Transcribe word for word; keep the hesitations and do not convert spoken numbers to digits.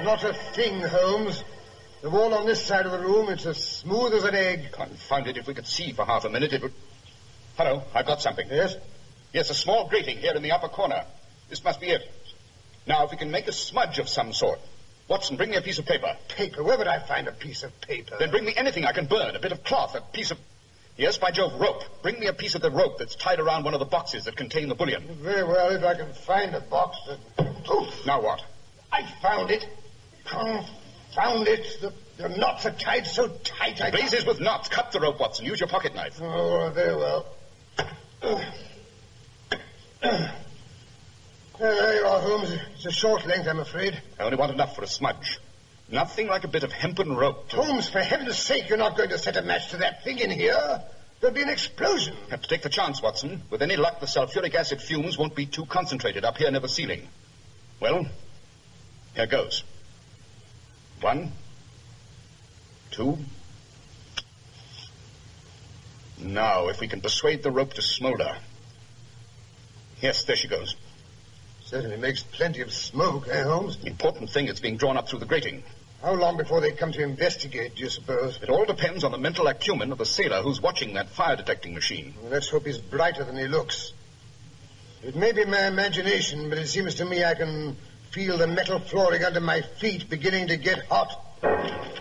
Not a thing, Holmes. The wall on this side of the room, it's as smooth as an egg. Confound it, if we could see for half a minute, it would... Hello, I've got something. Yes? Yes, a small grating here in the upper corner. This must be it. Now, if we can make a smudge of some sort. Watson, bring me a piece of paper. Paper? Where would I find a piece of paper? Then bring me anything I can burn. A bit of cloth, a piece of... Yes, by Jove, rope. Bring me a piece of the rope that's tied around one of the boxes that contain the bullion. Very well, if I can find a box that... Oof. Now what? I found it. Confound it. The, the knots are tied so tight I... Blazes with knots. Cut the rope, Watson. Use your pocket knife. Oh, very well. Uh, uh, there you are, Holmes. It's a short length, I'm afraid. I only want enough for a smudge. Nothing like a bit of hempen rope. To... Holmes, for heaven's sake, you're not going to set a match to that thing in here. There'll be an explosion. Have to take the chance, Watson. With any luck, the sulfuric acid fumes won't be too concentrated up here near the ceiling. Well, here goes. One, two. Now, if we can persuade the rope to smolder. Yes, there she goes. Certainly makes plenty of smoke, eh, Holmes? The important thing is being drawn up through the grating. How long before they come to investigate, do you suppose? It all depends on the mental acumen of the sailor who's watching that fire-detecting machine. Well, let's hope he's brighter than he looks. It may be my imagination, but it seems to me I can feel the metal flooring under my feet beginning to get hot.